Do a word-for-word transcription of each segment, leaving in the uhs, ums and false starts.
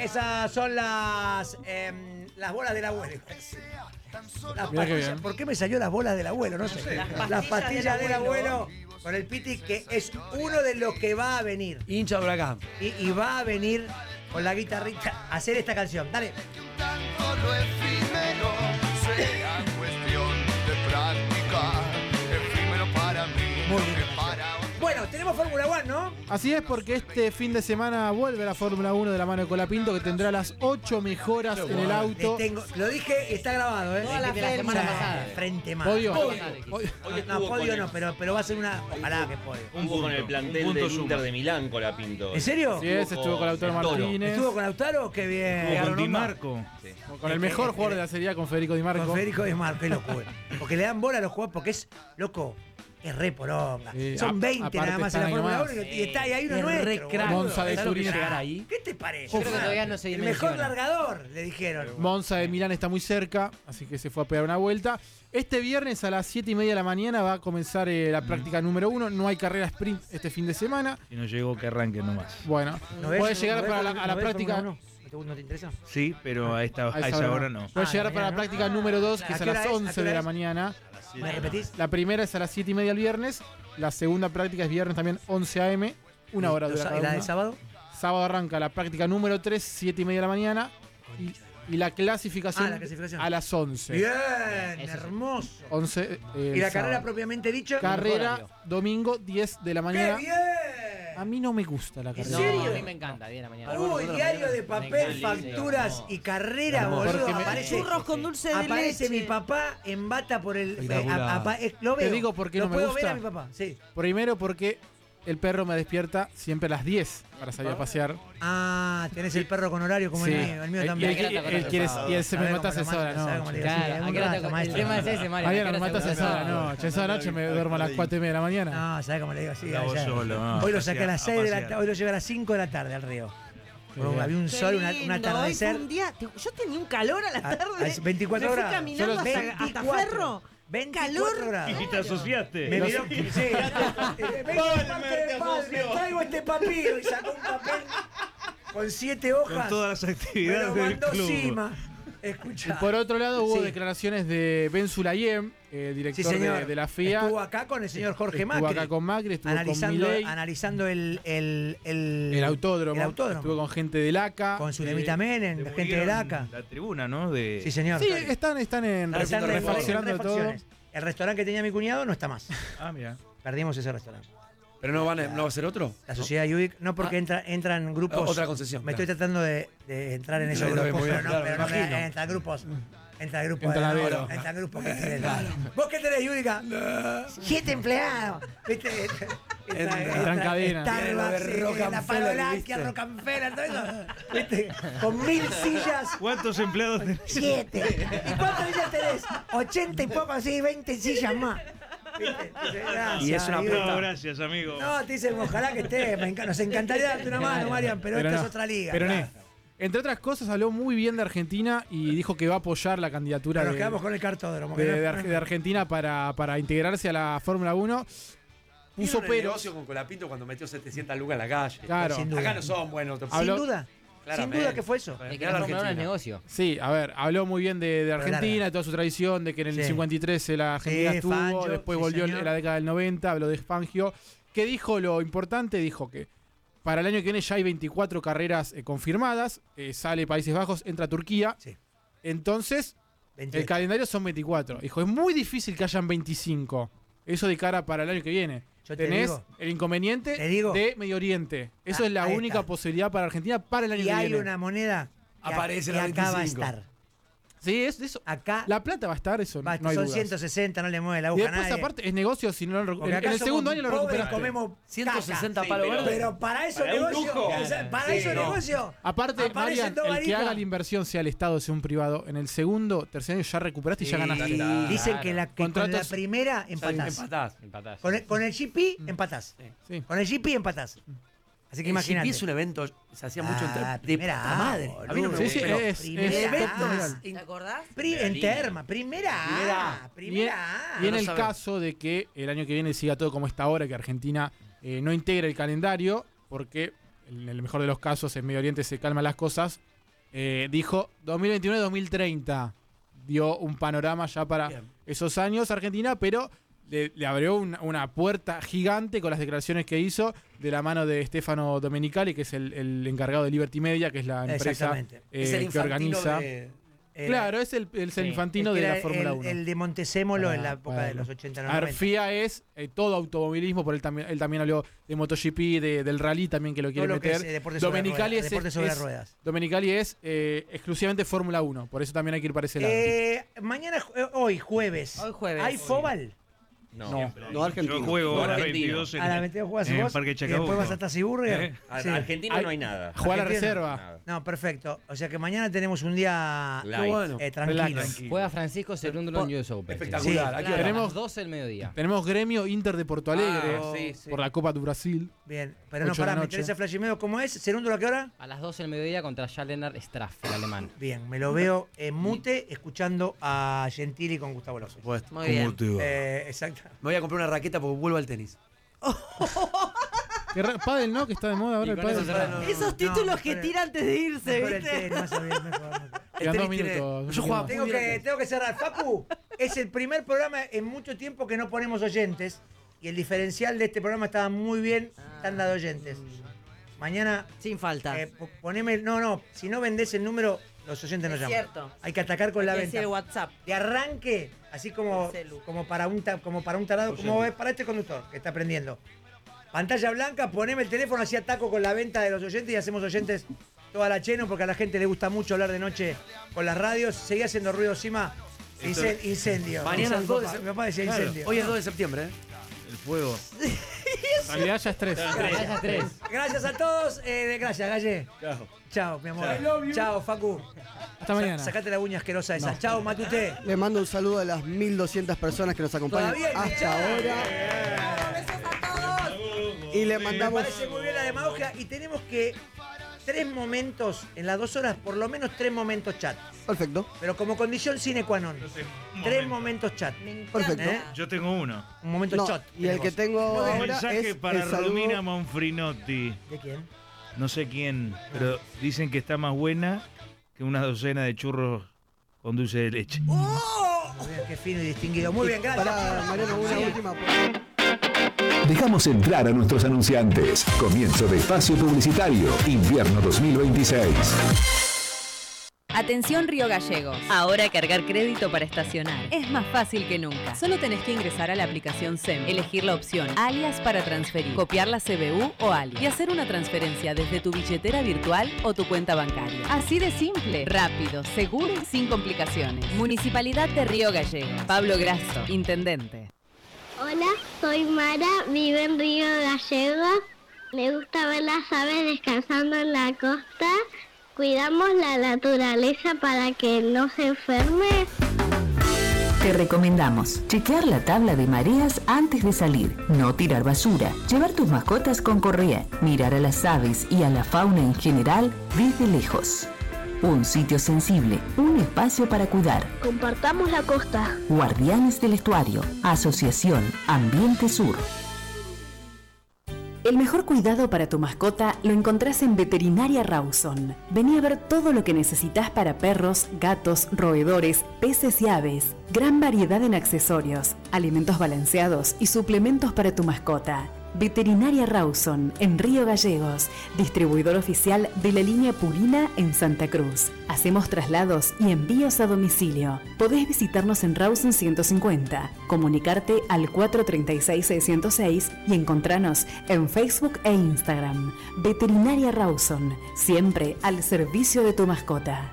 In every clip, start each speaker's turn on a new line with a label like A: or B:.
A: esas son las eh, las bolas del abuelo. Las pastillas, ¿por qué me salió las bolas del abuelo? No sé. Las pastillas, las pastillas del, abuelo. del abuelo con el Piti, que es uno de los que va a venir.
B: Hincha de Huracán.
A: Y, y va a venir con la guitarrita a hacer esta canción. Dale.
C: Tanto lo efímero sea cuestión de práctica. Efímero para mí.
A: Muy bien. Bueno, tenemos Fórmula uno, ¿no?
D: Así es, porque este fin de semana vuelve la Fórmula uno de la mano de Colapinto, que tendrá las ocho mejoras en el auto.
A: Tengo, lo dije, está grabado, ¿eh?
E: Toda la, la semana pasada.
A: Frente más.
D: Podio.
A: Podio. Podio. No, podio no, pero, pero va a ser una. Ojalá que podio.
F: Un poco con el plantel del Inter de Milán, Colapinto.
A: ¿En serio?
D: Sí, ese estuvo con Lautaro Martínez.
A: ¿Estuvo con Lautaro? Qué bien.
G: Con Di Marco.
D: Sí. Con el mejor jugador de la Serie A, con Federico Di Marco.
A: Con Federico Di Marco, qué locura. Porque le dan bola a los jugadores, porque es, loco, es re poronga. Sí, Son veinte nada más en la Fórmula uno y está ahí, hay uno nuestro.
D: Monza de Turín.
A: ¿Qué te parece?
E: Yo creo que todavía no se
A: El mejor largador, le dijeron.
D: Monza de Milán está muy cerca, así que se fue a pegar una vuelta. Este viernes a las siete y media de la mañana va a comenzar eh, la práctica número uno. No hay carrera sprint este fin de semana.
G: Si no llegó, que arranque nomás.
D: Bueno,
A: ¿No ves,
D: puede llegar
A: no
D: para
A: ves,
D: la, a
A: no
D: la práctica.
A: ¿No te interesa?
G: Sí, pero a esta
D: A
G: a esa hora no.
D: Puede
A: Ah,
D: llegar
A: la
D: para la
A: mañana,
D: práctica
A: ¿no?
D: número dos, que
A: ¿A
D: es a
A: qué hora
D: las
A: es? ¿A
D: once
A: qué hora
D: de la
A: es?
D: mañana.
A: ¿Me repetís?
D: La primera es a las siete y media el viernes. La segunda práctica es viernes también once a eme. Una hora dura cada
A: ¿Y la de
D: una.
A: sábado?
D: Sábado arranca la práctica número tres, siete y media de la mañana. Y, y la, clasificación
A: Ah, la clasificación.
D: a las once.
A: Bien,
E: Eso.
A: hermoso.
D: once eh,
A: ¿Y la
D: sábado.
A: carrera propiamente dicho?
D: Carrera domingo diez de la
A: ¡Qué
D: mañana.
A: bien!
D: A mí no me gusta la
A: ¿En
D: carrera.
A: serio?
E: No, a mí me encanta, diez de la mañana.
A: Uy, diario de papel,
E: encanta.
A: facturas y carrera,
D: No,
A: boludo.
D: porque me-
A: Aparece,
H: Churros con dulce de
A: aparece
H: leche.
A: mi papá en bata por el.
B: Espectacular.
A: a- apa- eh, lo
D: Te
A: veo.
D: digo por qué
A: lo
D: no me
A: puedo
D: gusta.
A: ver a mi papá, sí.
D: Primero porque el perro me despierta siempre a las diez para salir a pasear.
A: Ah, tenés el perro con horario como
D: Sí.
A: el mío. El mío
D: Él-
A: también.
D: él- él- él quiere- y él se me
A: ¿Sabés
D: mata
A: cómo
D: esa
A: lo
D: hora,
A: mata? ¿Sabés
D: no.
A: cómo le digo?
E: Claro,
A: Sí,
E: ¿a
A: un
E: qué hora
A: rato,
E: te- el
A: maestro.
E: tema es ese, Mario.
D: Mariano,
E: ¿a
D: me
E: qué hora
D: matas
E: te-
D: esa hora, no. Yo esa noche me duermo a las cuatro y media de la mañana.
A: No, ¿sabés cómo le digo? Sí,
G: Anda vos
A: ayer.
G: solo, no,
A: Hoy lo
G: a
A: saqué a las
G: pasear,
A: seis
G: a
A: de la
G: pasear.
A: tarde. Hoy lo llevé a las cinco de la tarde al río. Porque
D: bien.
A: había un
H: Qué
A: sol, una, un
H: lindo, hoy
A: atardecer.
H: fue un día, te- yo tenía un calor a la
A: A-
H: tarde.
A: a veinticuatro
H: Me fui
A: grados.
H: caminando
A: Solo
H: hasta,
A: veinticuatro.
H: hasta Ferro.
A: veinticuatro
H: Calor.
A: grados.
G: Y te asociaste.
A: Me
G: No
A: miró,
G: sé.
A: sí, eh, vengo de parte de Palmer, traigo este papiro y sacó un papel con siete hojas.
G: Con todas las
A: me
G: actividades
A: lo
G: del
A: mandó
G: club.
A: Sima.
D: Y
A: Escucha.
D: por otro lado hubo
A: Sí.
D: declaraciones de Ben Sulayem, eh,
A: Sí,
D: director
A: señor.
D: de, de la F I A.
A: Estuvo acá con el señor Jorge
D: Estuvo
A: Macri.
D: acá con Macri, estuvo
A: analizando,
D: con Milei.
A: analizando el, el, el,
D: El autódromo.
A: el autódromo.
D: Estuvo con gente del A C A.
A: Con su
D: eh,
A: Lemita Menem, la gente del A C A.
G: La tribuna, ¿no? De...
A: Sí, señor.
D: Sí,
A: claro.
D: están, están en
A: Están
D: están
A: en-
D: refaccionando
A: en
D: todo.
A: refacciones. El restaurante que tenía mi cuñado no está más.
G: Ah, mira.
A: Perdimos ese restaurante.
B: Pero no, van a, no va a ser otro.
A: La sociedad Yudic, no porque
B: Ah.
A: entra, entran grupos.
B: Otra concesión,
A: Me
B: claro.
A: estoy tratando de, de entrar en esos
B: Muy bien,
A: grupos,
B: muy bien,
A: pero no,
B: claro,
A: pero
B: me
A: no me-
B: imagino.
A: entran grupos. Entra el grupo
D: Entra
A: de
D: la
A: oro.
D: Vero.
A: Entra el grupo que tenés. ¿Vos qué tenés, Yudica? Siete empleados. ¿Viste?
B: Entra-
D: entra en cadena.
A: Starbucks,
B: Lo de
A: sí,
B: Rockefeller,
A: la Padolaquia,
B: ¿viste?
A: Rockefeller, todo eso. ¿Viste? Con mil sillas.
G: ¿Cuántos empleados tenés?
A: Siete. ¿Y cuántas sillas tenés? Ochenta y poco, así, veinte sillas más. ¿Viste? Dice, gracias,
B: Y es una
A: Yudica.
G: No, gracias, amigo.
A: No, te dicen, ojalá que esté. Me enca- nos encantaría darte una mano, Marian, pero, esta
D: no.
A: es otra liga.
D: Pero
A: claro.
D: no. Entre otras cosas, habló muy bien de Argentina y dijo que va a apoyar la candidatura
A: Pero nos
D: de,
A: quedamos con el cartódromo.
D: de,
A: que no-
D: de Ar- de Argentina para, para integrarse a la Fórmula uno. Puso
B: Hizo un
D: pero.
B: negocio con Colapinto cuando metió setecientas lucas en la calle.
D: Claro.
A: Sin duda.
B: Acá no son buenos.
A: Sin
D: Habló-
A: duda.
B: Claramente.
A: Sin duda que fue eso.
E: Es que
B: Mirá
E: la
B: la
E: Fórmula uno es
B: Argentina.
E: negocio.
D: Sí, a ver, habló muy bien de, de Argentina,
A: larga.
D: de toda su tradición, de que en el
A: Sí.
D: cincuenta y tres la Argentina
A: Sí,
D: estuvo,
A: Fangio,
D: después
A: sí,
D: volvió
A: señor.
D: en la década del noventa, habló de Fangio, que dijo lo importante, dijo que para el año que viene ya hay veinticuatro carreras eh, confirmadas, eh, sale Países Bajos, entra Turquía,
A: Sí.
D: entonces
A: veintiocho.
D: el calendario son veinticuatro. Dijo, es muy difícil que hayan veinticinco, eso de cara para el año que viene.
A: Yo te
D: Tenés
A: digo-
D: el inconveniente
A: te digo-
D: de Medio Oriente. Eso
A: Ah,
D: es la
A: ahí
D: única
A: está.
D: posibilidad para Argentina para el año
A: Y
D: que
A: hay
D: viene.
A: una moneda que,
B: Aparece
A: que
B: la
A: acá va a
B: veinticinco.
A: estar.
D: Sí, es de eso.
A: Acá
D: La plata va a estar, eso
A: va-
D: no hay
A: son
D: dudas.
A: ciento sesenta, no le mueve la
D: Y
A: aguja a
D: después,
A: nadie.
D: aparte, es negocio si no lo recu-
A: Porque
D: en,
A: acá
D: en el
A: somos
D: segundo año lo
A: pobres,
D: recuperaste.
A: comemos
B: ciento sesenta
A: caca.
B: palos
F: Sí,
B: verdes.
A: Pero para eso
F: Para un
A: negocio,
F: lujo.
A: o sea, para
B: Sí,
A: eso
B: no.
A: negocio.
D: Aparte,
A: aparecen
D: Marian,
A: dos
D: el que
A: varitas.
D: haga la inversión sea el Estado, sea un privado, en el segundo, tercer año ya recuperaste y ya ganaste.
A: Y dicen
E: Claro.
A: que, la, que con la
D: Contratos-
A: primera empatás.
B: Empatás.
E: Empatás.
A: Con el, con el G P empatás.
D: Sí.
A: Con el G P empatás. Así que
B: El
A: imagínate.
B: G P es un evento, se hacía mucho
A: Ah,
B: entre, de
A: primera
B: puta
A: A,
B: madre. A mí no me
A: boludo.
D: Sí,
B: gusta,
D: sí,
B: pero
D: es,
A: primera
D: es-
A: A.
D: es-
H: ¿Te acordás?
A: Pri- en Terma, primera A.
B: Primera A.
D: Y en,
A: Primera A.
D: y en
B: No
D: el
B: sabe.
D: caso de que el año que viene siga todo como está ahora, que Argentina eh, no integre el calendario, porque en el mejor de los casos en Medio Oriente se calman las cosas, eh, dijo dos mil veintiuno y dos mil treinta. Dio un panorama ya para
B: Bien.
D: esos años Argentina, pero le, le abrió una, una puerta gigante con las declaraciones que hizo de la mano de Stefano Domenicali, que es el, el encargado de Liberty Media, que es la empresa
A: Exactamente.
D: eh,
B: es el
D: que
B: infantino
D: organiza.
B: de...
A: Era-
D: Claro, es el, el
E: Sí.
D: infantino
A: es que
D: de
A: era
D: la Fórmula
A: el,
D: uno.
A: el de Montezemolo
D: Para-
A: en la época
D: para-
A: de los ochenta, noventa.
D: Arfia es eh, todo automovilismo, por él también, él también habló de MotoGP, de, del rally también que lo quiere
A: Todo lo que
D: meter.
A: es eh, deporte sobre
D: Domenicali
A: ruedas.
D: es,
A: Deporte sobre
D: es-
A: ruedas.
D: Domenicali es eh, exclusivamente Fórmula uno, por eso también hay que ir para ese lado.
A: Eh, mañana, ju- hoy jueves.
H: Hoy jueves.
A: ¿Hay Fobal?
F: No.
I: No, Argentina.
G: Yo juego
F: No,
G: a las
F: argentino.
G: veintidós en,
A: A las veintidós juegas
G: en el
A: vos
G: Parque
A: y
G: Chacabuco.
A: después vas hasta Siburger.
G: ¿Eh?
F: Ar-
A: Sí.
F: Argentina
D: Hay-
F: no hay nada.
D: Juega a la
A: Argentina.
D: reserva.
F: Nada.
A: No, perfecto. O sea que mañana tenemos un día
F: Light.
B: Qué bueno.
A: eh, tranquilo.
D: Relax.
E: Juega Francisco Cerúndolo en U S Open.
B: Espectacular.
A: Sí,
B: Aquí
H: claro.
B: tenemos...
D: Tenemos-
E: A las doce del mediodía.
D: Tenemos gremio Inter de Porto Alegre
F: Ah, sí, sí.
D: por la Copa do Brasil.
A: Bien, pero no,
D: Ocho de la
A: pará, me
D: noche.
A: interesa Flash y medio. ¿Cómo es? ¿Serúndolo a qué hora?
E: A las doce del mediodía contra Jallenar Straff, el alemán.
A: Bien, me lo veo en mute escuchando a Gentili con Gustavo López.
B: Por supuesto.
H: Muy bien.
A: Eh, exacto.
B: Me voy a comprar una raqueta porque vuelvo al tenis.
D: Que ra- Pádel, ¿no? Que está de moda ahora
E: Y
D: el
E: con eso
D: pádel.
E: cerramos.
H: Esos
A: No,
H: títulos
A: mejor
H: que
A: el-
H: tira antes de irse,
A: Mejor el
H: ¿viste?
A: tenis, más o menos, mejor, mejor.
B: El
D: Quedan dos
B: tenis tiene-
D: minutos.
B: Yo jugaba
A: Tengo
B: muy
A: que,
B: bien.
A: tengo que cerrar. Facu, es el primer programa en mucho tiempo que no ponemos oyentes. Y el diferencial de este programa estaba muy bien, tanda de oyentes. Mañana,
H: Sin falta.
A: eh, po- poneme. No, no, si no vendés el número, los oyentes no
H: Es
A: llaman.
H: cierto.
A: Hay que atacar con la
H: Hay que
A: venta.
H: decir el WhatsApp.
A: De arranque, así como,
H: El celu.
A: como, para un ta- como para un tarado, como es para este conductor que está aprendiendo. Pantalla blanca, poneme el teléfono, así ataco con la venta de los oyentes y hacemos oyentes toda la cheno, porque a la gente le gusta mucho hablar de noche con las radios. Seguía haciendo ruido encima.
B: Esto-
A: Incen- incendio.
B: Mañana
A: Dice
B: es dos de
A: mi papá,
B: sep-
A: mi papá decía
B: Claro,
A: incendio.
B: Hoy es dos de septiembre, ¿eh?
G: El fuego.
D: En realidad ya es tres.
E: Gracias, tres.
A: Gracias a todos. eh, gracias, Galle.
F: Chao.
A: Chao, mi amor. Chao, Facu.
D: Hasta mañana.
A: Sacate la uña asquerosa esa. Chao, Matute.
I: Le mando un saludo a las mil doscientas personas que nos acompañan
A: Todavía hay
I: hasta
A: chao.
I: ahora.
H: Besos a todos.
I: Y le
A: Me
I: mandamos.
A: parece muy bien la demagogia y tenemos que tres momentos, en las dos horas, por lo menos tres momentos chat.
I: Perfecto.
A: Pero como condición sine qua non.
G: un
A: Tres
G: momento.
A: momentos chat.
H: Me encanta.
I: Perfecto.
A: ¿Eh?
G: Yo tengo uno.
A: Un momento
I: No,
A: chat.
I: y el que tengo
A: Muy bien.
I: ahora
G: Mensaje
I: es
G: para
I: el saludo.
G: Romina Monfrinotti.
A: ¿De quién?
G: No sé quién, pero dicen que está más buena que una docena de churros con dulce de leche.
A: Muy bien, qué fino y distinguido. Muy bien, gracias.
I: Para Mariano, una
A: Sí.
I: última. por favor.
J: Dejamos entrar a nuestros anunciantes. Comienzo de espacio publicitario. Invierno dos mil veintiséis.
K: Atención Río Gallegos. Ahora cargar crédito para estacionar es más fácil que nunca. Solo tenés que ingresar a la aplicación S E M, elegir la opción alias para transferir, copiar la C B U o alias y hacer una transferencia desde tu billetera virtual o tu cuenta bancaria. Así de simple, rápido, seguro y sin complicaciones. Municipalidad de Río Gallegos. Pablo Grasso, Intendente.
L: Hola, soy Mara, vivo en Río Gallegos. Me gusta ver las aves descansando en la costa. Cuidamos la naturaleza para que no se enferme.
K: Te recomendamos chequear la tabla de mareas antes de salir, no tirar basura, llevar tus mascotas con correa, mirar a las aves y a la fauna en general desde lejos. Un sitio sensible, un espacio para cuidar.
L: Compartamos la costa.
K: Guardianes del Estuario, Asociación Ambiente Sur. El mejor cuidado para tu mascota lo encontrás en Veterinaria Rawson. Vení a ver todo lo que necesitas para perros, gatos, roedores, peces y aves. Gran variedad en accesorios, alimentos balanceados y suplementos para tu mascota. Veterinaria Rawson, en Río Gallegos, distribuidor oficial de la línea Purina en Santa Cruz. Hacemos traslados y envíos a domicilio. Podés visitarnos en Rawson ciento cincuenta, comunicarte al cuatro tres seis seis cero seis y encontrarnos en Facebook e Instagram. Veterinaria Rawson, siempre al servicio de tu mascota.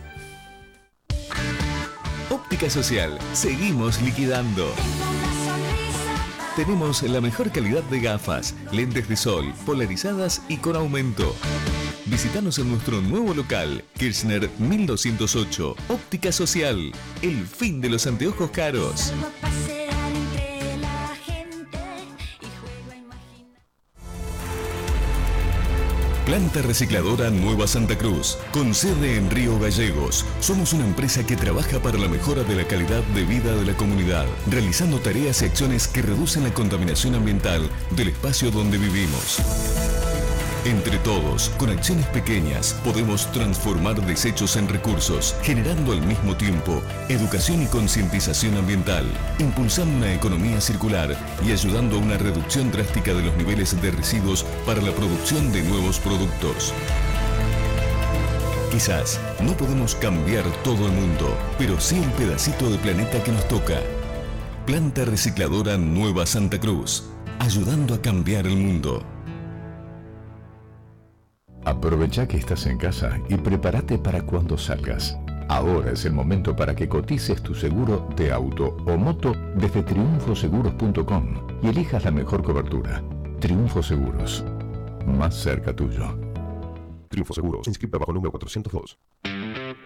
J: Óptica Social. Seguimos liquidando. Tenemos la mejor calidad de gafas, lentes de sol, polarizadas y con aumento. Visítanos en nuestro nuevo local, Kirchner mil doscientos ocho. Óptica Social. El fin de los anteojos caros. Planta Recicladora Nueva Santa Cruz, con sede en Río Gallegos. Somos una empresa que trabaja para la mejora de la calidad de vida de la comunidad, realizando tareas y acciones que reducen la contaminación ambiental del espacio donde vivimos. Entre todos, con acciones pequeñas, podemos transformar desechos en recursos, generando al mismo tiempo educación y concientización ambiental, impulsando una economía circular y ayudando a una reducción drástica de los niveles de residuos para la producción de nuevos productos. Quizás no podemos cambiar todo el mundo, pero sí el pedacito de planeta que nos toca. Planta recicladora Nueva Santa Cruz, ayudando a cambiar el mundo.
M: Aprovecha que estás en casa y prepárate para cuando salgas. Ahora es el momento para que cotices tu seguro de auto o moto desde triunfo seguros punto com y elijas la mejor cobertura. Triunfo Seguros, más cerca tuyo.
N: Triunfo Seguros, inscrita bajo número cuatrocientos dos.